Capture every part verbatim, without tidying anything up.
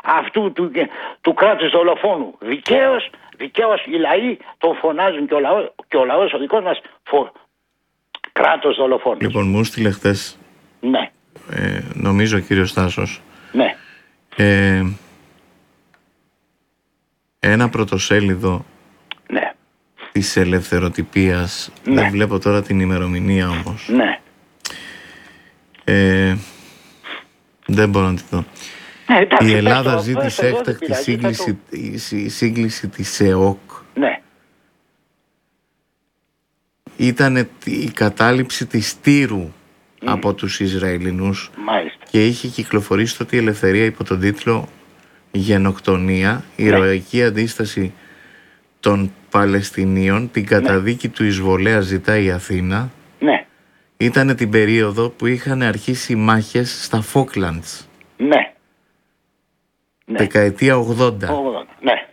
αυτού του, του κράτους δολοφόνου. Δικαίως, δικαίως οι λαοί τον φωνάζουν και ο λαός, και ο, λαός ο δικός μας φω... κράτος δολοφόνος. Λοιπόν, μου στείλε χθες, ναι. ε, νομίζω ο κύριος Τάσος, ναι. ε, ένα πρωτοσέλιδο ναι. της ελευθεροτυπίας, ναι. δεν βλέπω τώρα την ημερομηνία όμως. Ναι. Ε, δεν μπορώ να τη δω. Ναι, εντάξει, η Ελλάδα το, ζήτησε έκτακτη σύγκληση, το... σύγκληση της ΕΟΚ. Ναι. Ήταν η κατάληψη της Τύρου mm. από τους Ισραηλινούς. Μάλιστα. Και είχε κυκλοφορήσει τότε η Ελευθερία υπό τον τίτλο «Γενοκτονία, η ναι. ηρωική αντίσταση των Παλαιστινίων, την καταδίκη ναι. του εισβολέα ζητάει η Αθήνα». Ναι. Ήταν την περίοδο που είχαν αρχίσει οι μάχες στα Φόκλαντς. Ναι. Δεκαετία ογδόντα. ογδόντα. Ναι.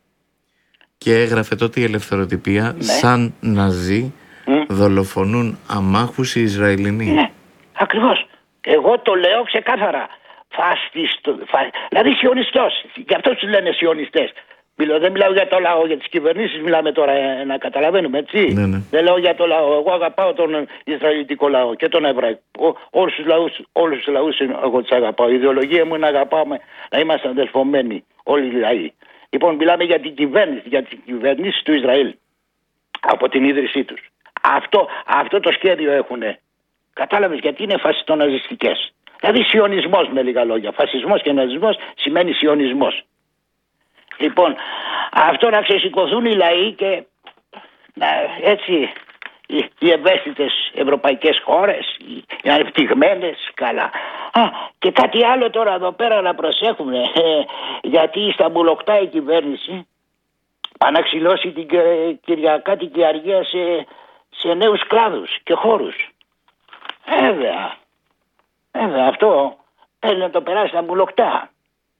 Και έγραφε τότε η ελευθεροτυπία ναι. σαν Ναζί mm. δολοφονούν αμάχους οι Ισραηλινοί. Ναι, ακριβώς. Εγώ το λέω ξεκάθαρα. Φαστιστο, φα... Δηλαδή σιωνιστός. Γι' αυτό τους λένε σιωνιστές. Δεν μιλάω για το λαό, για τις κυβερνήσεις μιλάμε τώρα, ε, να καταλαβαίνουμε, έτσι. Ναι, ναι. Δεν λέω για το λαό. Εγώ αγαπάω τον Ισραηλιτικό λαό και τον Εβραϊκό. Όλους τους λαούς, όλους τους λαούς εγώ τους αγαπάω. Η ιδεολογία μου είναι να αγαπάμε, να είμαστε αδελφωμένοι όλοι οι λαοί. Λοιπόν, μιλάμε για την κυβέρνηση, για τις κυβερνήσεις του Ισραήλ από την ίδρυσή τους. Αυτό, αυτό το σχέδιο έχουν. Κατάλαβες, γιατί είναι φασιστοναζιστικές. Δηλαδή σιωνισμός με λίγα λόγια. Φασισμός και ναζισμός σημαίνει σιωνισμός. Λοιπόν, αυτό να ξεσηκωθούν οι λαοί και να, έτσι οι, οι ευαίσθητες ευρωπαϊκές χώρες, οι, οι ανεπτυγμένες, καλά. Α, και κάτι άλλο τώρα εδώ πέρα να προσέχουμε, ε, γιατί η Σταμπουλοκτά η κυβέρνηση πάει να ξυλώσει την Κυριακάτικη αργία σε, σε νέους κλάδους και χώρους. Βέβαια, βέβαια αυτό θέλει να το περάσει Σταμπουλοκτά.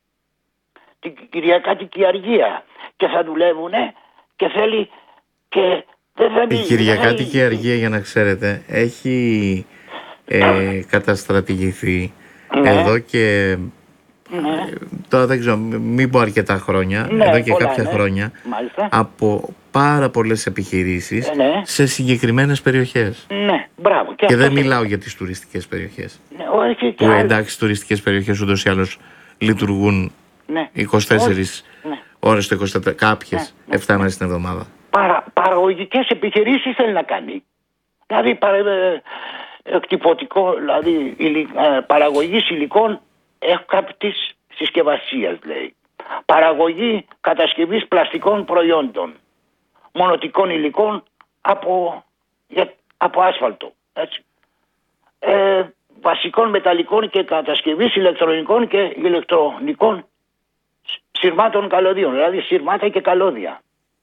Την Κυριακάτικη αργία και θα δουλεύουνε και θέλει και δεν θα η Κυριακάτικη θα... αργία, για να ξέρετε, έχει ε, καταστρατηγηθεί ναι. εδώ και ναι. ε, τώρα δεν ξέρω, μην πω αρκετά χρόνια, ναι, εδώ και πολλά, κάποια ναι. χρόνια μάλιστα. από πάρα πολλές επιχειρήσεις ναι. σε συγκεκριμένες περιοχές. Ναι, μπράβο. Και, και δεν μιλάω για τις τουριστικές περιοχές. Ναι, όχι, και που εντάξει, τουριστικές περιοχές ούτως ή άλλως λειτουργούν ναι. είκοσι τέσσερις ναι. ώρες το είκοσι τέσσερα, κάποιες ναι. επτά μέρες την εβδομάδα. Παρα, παραγωγικές επιχειρήσεις θέλει να κάνει. Δηλαδή παρα, ε, εκτυπωτικό, δηλαδή υλι, ε, παραγωγής υλικών εύκαπτης συσκευασίας, λέει. Παραγωγή κατασκευής πλαστικών προϊόντων, μονοτικών υλικών από, για, από άσφαλτο. Έτσι. Ε, βασικών μεταλλικών και κατασκευής ηλεκτρονικών και ηλεκτρονικών σειρμάτων καλωδίων, δηλαδή σειρμάτα και καλώδια.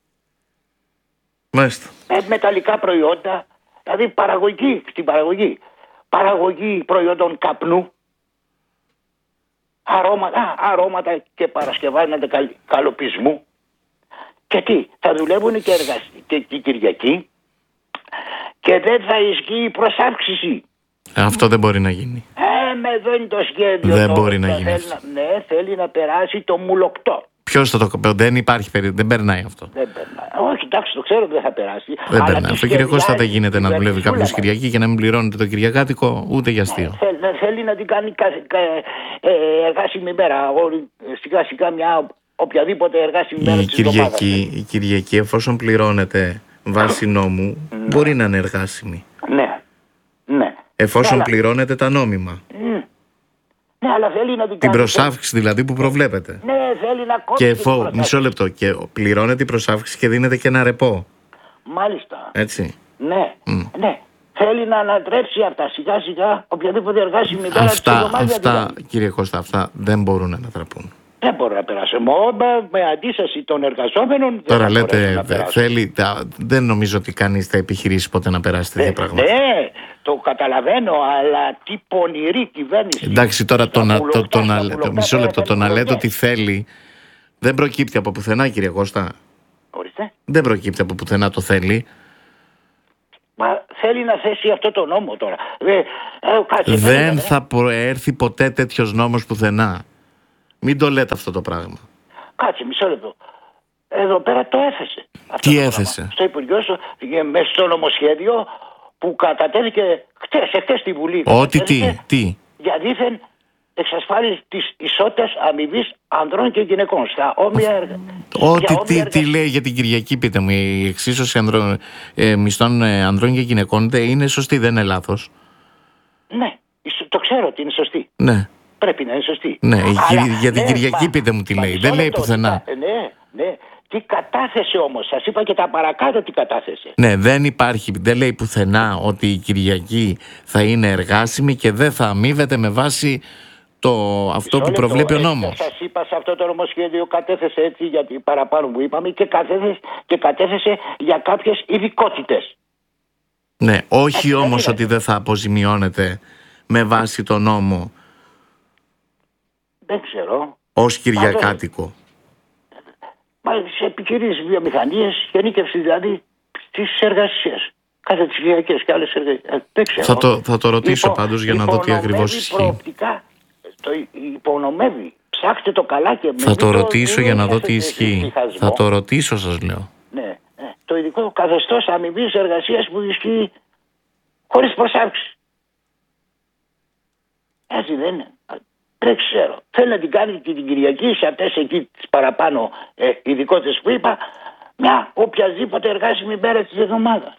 Μάλιστα. Με μεταλλικά προϊόντα, δηλαδή παραγωγή, στην παραγωγή, παραγωγή προϊόντων καπνού, αρώματα, αρώματα και παρασκευάσματα καλ, καλοπισμού. Και τι, θα δουλεύουν και, εργασ... και, και Κυριακή και δεν θα ισχύει η προσάυξηση. Αυτό δεν μπορεί να γίνει. Ε, με εδώ είναι το σχέδιο. Δεν το, μπορεί να γίνει θέλει, αυτό. Ναι, θέλει να περάσει το μουλοκτό. Ποιος θα το πει, δεν υπάρχει περίπτωση, δεν περνάει αυτό. Δεν περνάει. Όχι, εντάξει, το ξέρω ότι δεν θα περάσει. Δεν περνάει. Αυτό κύριε Κώστα δεν γίνεται να δουλεύει κάποιος Κυριακή και να μην πληρώνεται το Κυριακάτικο ούτε για αστείο. Ναι, θέλει, θέλει να την κάνει κα, κα, ε, εργάσιμη μέρα. Σιγά σιγά μια οποιαδήποτε εργάσιμη μέρα. Η Κυριακή, η Κυριακή, εφόσον πληρώνεται βάσει νόμου, ναι. μπορεί να είναι εργάσιμη. Ναι, ναι. Εφόσον ναι, πληρώνεται τα νόμιμα. Mm. Ναι, αλλά θέλει να την, την προσάυξη δηλαδή που προβλέπετε. Ναι, θέλει να κόψει. Και εφό, μισό λεπτό, και πληρώνεται η προσάυξη και δίνεται και ένα ρεπό. Μάλιστα. Έτσι. Ναι, mm. ναι. Θέλει να ανατρέψει αυτά σιγά σιγά οποιαδήποτε εργάσιμη μέρα. Αυτά, αυτά κύριε Κώστα, αυτά δεν μπορούν να ανατραπούν. Δεν μπορεί να περάσει. Μόμπα, με αντίσταση των εργαζόμενων. Τώρα λέτε, θέλει, δεν νομίζω ότι κανείς θα επιχειρήσει ποτέ να περάσει τέτοια πράγματα. Ναι, το καταλαβαίνω, αλλά τι πονηρή κυβέρνηση. Εντάξει, τώρα το να, το, το να, το, μισό λεπτό, το να λέτε ότι θέλει, δεν προκύπτει από πουθενά, κύριε Κώστα. Ορίστε. Δεν προκύπτει από πουθενά το θέλει. Μα θέλει να θέσει αυτό το νόμο τώρα. Ε, ε, κάτσε, δεν ε, θα προέρθει ποτέ τέτοιος νόμος πουθενά. Μην το λέτε αυτό το πράγμα. Κάτσε μισό λεπτό. Εδώ πέρα το έθεσε. Αυτό Τι το έθεσε? πράγμα. Στο Υπουργείο, στο, μέσα στο νομοσχέδιο που κατατέθηκε χτες, εχθές στη Βουλή. Ότι τι, τι. Για δήθεν εξασφάλιση της ισότητας αμοιβής ανδρών και γυναικών στα όμοια έργα. Ότι τι, τι λέει για την Κυριακή, πείτε μου, η εξίσωση ανδρών, ε, μισθών ε, ανδρών και γυναικών είναι σωστή, δεν είναι λάθος? Ναι, το ξέρω ότι είναι σωστή. Ναι. Πρέπει να είναι σωστή. Ναι, αλλά, για την ναι, Κυριακή μα, πείτε μου τι μα, λέει, δεν λέει πουθενά. Ναι, ναι. Τι κατάθεσε όμως, σας είπα και τα παρακάτω τι κατάθεσε. Ναι, δεν υπάρχει, δεν λέει πουθενά ότι η Κυριακή θα είναι εργάσιμη και δεν θα αμείβεται με βάση το, αυτό που προβλέπει ο νόμος. Σας είπα, σε αυτό το νομοσχέδιο κατέθεσε έτσι, γιατί παραπάνω που είπαμε, και κατέθεσε, και κατέθεσε για κάποιες ειδικότητες. Ναι, όχι όμως ότι δεν θα αποζημιώνεται με βάση το νόμο. Δεν ξέρω. Ως Κυριακάτικο. Μα σε επιχειρήσεις, βιομηχανίες, γενίκευση δηλαδή στις εργασίες. Κάθε τις Κυριακές και άλλες εργασίες. Δεν ξέρω. Θα το, θα το ρωτήσω Υπο, πάντως για να δω τι ακριβώς ισχύει. Προοπτικά, το υπονομεύει. Ψάχτε το καλά και θα το ρωτήσω για να δω τι ισχύει. Θα το ρωτήσω, σας λέω. Ναι, ναι. Το ειδικό καθεστώς αμοιβής εργασίας που ισχύει χωρίς προσάυξη. Έτσι δεν είναι? Δεν ξέρω. Θέλει να την κάνει και την Κυριακή σε αυτές εκεί τις παραπάνω ε, ειδικότητες που είπα, μια οποιασδήποτε εργάσιμη μέρα της εβδομάδας.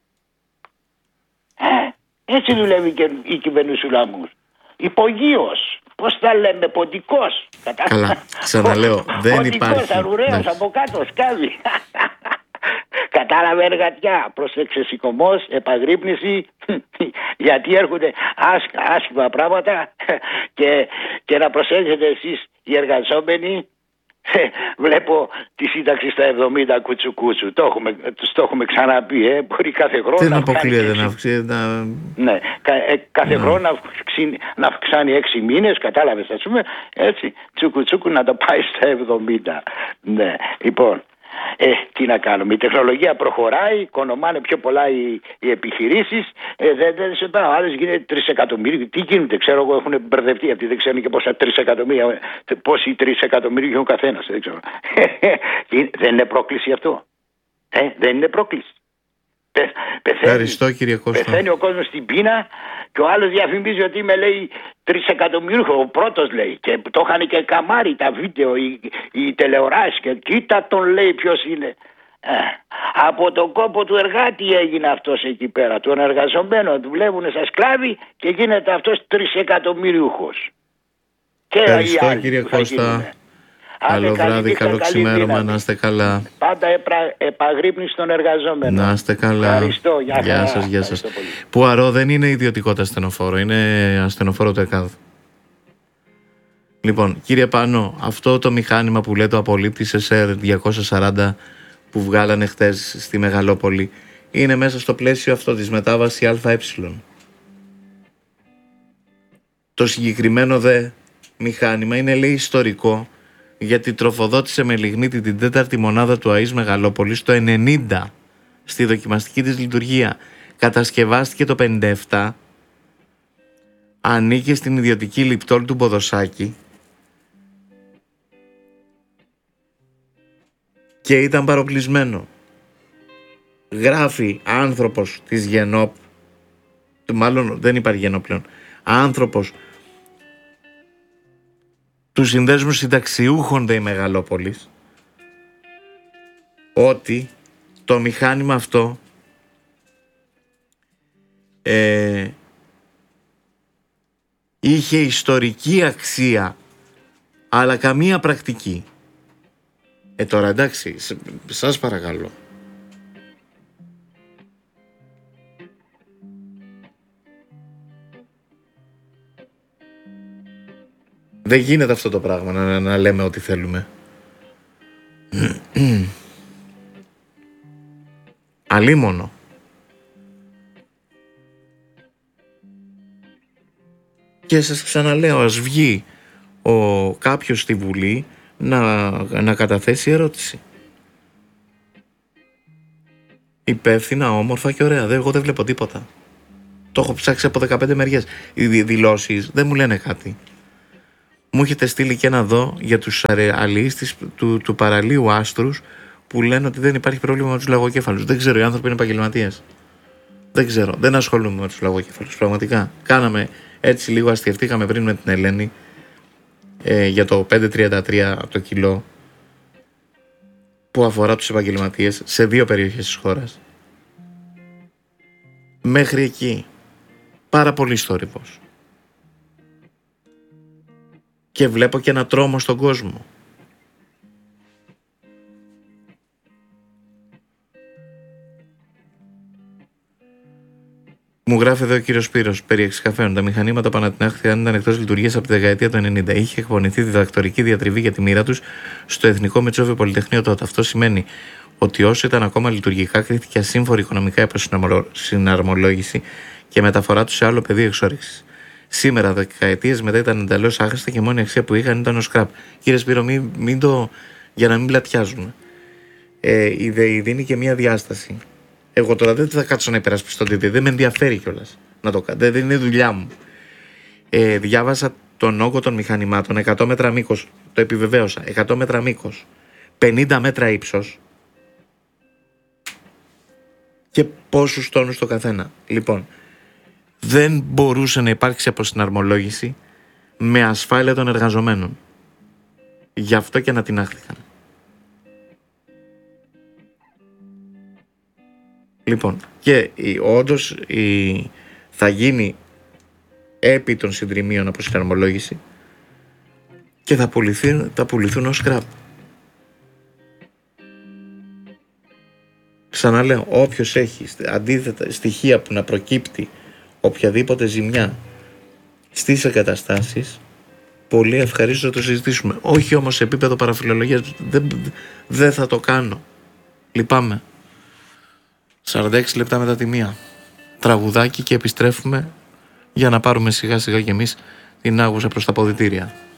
Ε, έτσι δουλεύει και η κυβερνησούλα μου. Υπογείος. Πώς θα λέμε, ποντικός. Καλά, ξαναλέω, δεν ποντικός, υπάρχει. Ποντικός, αρουραίος, ναι. Από κάτω, σκάβει. Κατάλαβε εργατιά, πρόσεξε σηκωμός, επαγρύπνηση, γιατί έρχονται άσχα, άσχημα πράγματα και, και να προσέχετε εσείς οι εργαζόμενοι. Βλέπω τη σύνταξη στα εβδομήντα κουτσου-κουτσου. Το έχουμε, το έχουμε ξαναπεί. Ε. Μπορεί κάθε χρόνο δεν να αποκλείεται να αυξήσει. Να... Ναι, κα, ε, κάθε ναι. χρόνο να αυξάνει, να αυξάνει έξι μήνες, κατάλαβες, ας πούμε, έτσι, τσουκου-τσουκου να το πάει στα εβδομήντα. Ναι, λοιπόν. Ε, τι να κάνουμε, η τεχνολογία προχωράει, οικονομάνε πιο πολλά οι, οι επιχειρήσεις, ε, δεν, δεν σε πάω, άλλες γίνεται τρισεκατομμύρια, τι γίνεται, ξέρω εγώ, έχουν μπερδευτεί αυτοί, δεν ξέρουν και πόσα τρισεκατομμύρια, πόσοι τρισεκατομμύρια έχουν ο καθένας, δεν ξέρω. Δεν είναι πρόκληση αυτό, ε, δεν είναι πρόκληση. Πε, πεθαίνει, Ευχαριστώ κύριε Κώστα. Πεθαίνει ο κόσμος στην πείνα και ο άλλος διαφημίζει ότι είμαι, λέει, τρισεκατομμύριο, ο πρώτος λέει, και το είχαν και καμάρι τα βίντεο, οι, οι τηλεοράσεις και κοίτα τον, λέει, ποιος είναι. Ε, από τον κόπο του εργάτη έγινε αυτός εκεί πέρα, τον εργαζομένο, του βλέπουν σαν σκλάβι και γίνεται αυτός τρισεκατομμύριουχος. Ευχαριστώ κύριε Κώστα. Καλό βράδυ, καλό ξημέρωμα, να είστε καλά. Πάντα επρα, επαγρύπνηση των εργαζόμενων. Να είστε καλά. Ευχαριστώ, γεια, γεια σας, γεια σας. Πουαρό δεν είναι ιδιωτικότητα ασθενοφόρο, είναι ασθενοφόρο του ΕΚΑΔ. Λοιπόν, κύριε Πάνο, αυτό το μηχάνημα που λέτε ο απολύτης ες ερ διακόσια σαράντα που βγάλανε χτες στη Μεγαλόπολη είναι μέσα στο πλαίσιο αυτό της μετάβαση ΑΕ. Το συγκεκριμένο δε μηχάνημα είναι, λέει, ιστορικό, γιατί τροφοδότησε με λιγνίτη την τέταρτη μονάδα του ΑΕΣ Μεγαλόπολης το ενενήντα στη δοκιμαστική της λειτουργία. Κατασκευάστηκε το πενήντα επτά, ανήκε στην ιδιωτική Λιπτόλ του Ποδοσάκη και ήταν παροπλισμένο. Γράφει άνθρωπος της Γενόπ, μάλλον δεν υπάρχει Γενόπ πλέον, άνθρωπος του Συνδέσμου Συνταξιούχων ΔΕΗ Μεγαλόπολης, ότι το μηχάνημα αυτό ε, είχε ιστορική αξία αλλά καμία πρακτική. Ε τώρα εντάξει, σας παρακαλώ. Δεν γίνεται αυτό το πράγμα να, να λέμε ό,τι θέλουμε. Αλίμονο. Και σας ξαναλέω, ας βγει ο κάποιος στη Βουλή να, να καταθέσει ερώτηση. Υπεύθυνα, όμορφα και ωραία. Εγώ δεν βλέπω τίποτα. Το έχω ψάξει από δεκαπέντε μεριές. Οι δηλώσεις δεν μου λένε κάτι. Μου έχετε στείλει και ένα δω για τους αλληλείς του, του παραλίου Άστρους που λένε ότι δεν υπάρχει πρόβλημα με τους λαγοκέφαλους. Δεν ξέρω, οι άνθρωποι είναι επαγγελματίες. Δεν ξέρω, δεν ασχολούμαι με τους λαγοκέφαλους. Πραγματικά. Κάναμε έτσι λίγο, αστιευτήκαμε πριν με την Ελένη ε, για το πέντε τριάντα τρία το κιλό που αφορά τους επαγγελματίες σε δύο περιοχές της χώρας. Μέχρι εκεί. Πάρα πολύ θόρυβος. Και βλέπω και ένα τρόμο στον κόσμο. Μου γράφει εδώ ο κύριος Σπύρος, περί εξκαφέων. Τα μηχανήματα Παναθηναϊκού ήταν εκτός λειτουργίας από τη δεκαετία του ενενήντα. Είχε εκπονηθεί διδακτορική διατριβή για τη μοίρα τους στο Εθνικό Μετσόβιο Πολυτεχνείο τότε. Αυτό σημαίνει ότι όσο ήταν ακόμα λειτουργικά, κρίθηκε ασύμφορη οικονομικά υποσυναρμολόγηση και μεταφορά του σε άλλο πεδίο εξόρυξης. Σήμερα, δεκαετίες μετά, ήταν εντελώς άχρηστα και μόνη αξία που είχαν ήταν ο σκραπ. Κύριε Σπύρο, μην, μην το. Για να μην πλατιάζουμε. Ε, η ΔΕΗ δίνει και μία διάσταση. Εγώ τώρα δεν θα κάτσω να υπερασπιστώ τη ΔΕΗ, δεν με ενδιαφέρει κιόλας να το κάνω. Δεν είναι δουλειά μου. Ε, διάβασα τον όγκο των μηχανημάτων, εκατό μέτρα μήκος, το επιβεβαίωσα. εκατό μέτρα μήκος, πενήντα μέτρα ύψος και πόσους τόνους το καθένα. Λοιπόν, δεν μπορούσε να υπάρξει αποσυναρμολόγηση με ασφάλεια των εργαζομένων. Γι' αυτό και ανατινάχθηκαν. Λοιπόν, και όντως η, θα γίνει επί των συντριμίων αποσυναρμολόγηση και θα πουληθούν, θα πουληθούν ως σκραπ. Ξαναλέω, όποιος έχει αντίθετα στοιχεία που να προκύπτει οποιαδήποτε ζημιά στις εγκαταστάσεις, πολύ ευχαρίστως να το συζητήσουμε. Όχι όμως σε επίπεδο παραφιλολογίας, δεν, δεν θα το κάνω. Λυπάμαι. σαράντα έξι λεπτά μετά τη μία. Τραγουδάκι και επιστρέφουμε για να πάρουμε σιγά σιγά και εμείς την άγουσα προς τα αποδυτήρια.